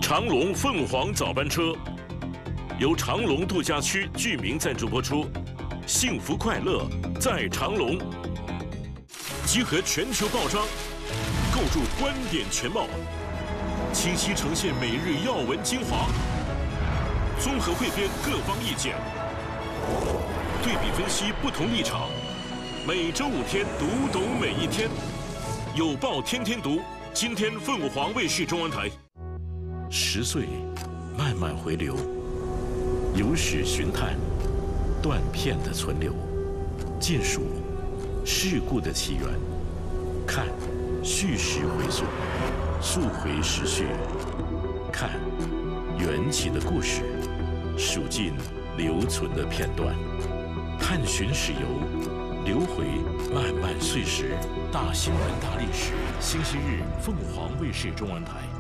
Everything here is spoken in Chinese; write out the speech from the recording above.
长隆凤凰早班车由长隆度假区居民赞助播出，幸福快乐在长隆。集合全球报章，构筑观点全貌，清晰呈现每日要闻精华，综合汇编各方意见，对比分析不同立场。每周5天，读懂每一天。有报天天读，今天凤凰卫视中文台。10岁，慢慢回流，有史寻探，断片的存留，见数事故的起源，看叙事回溯，溯回时序，看缘起的故事，数尽留存的片段，探寻史游，流回漫漫岁时。大新闻大历史，星期日凤凰卫视中文台。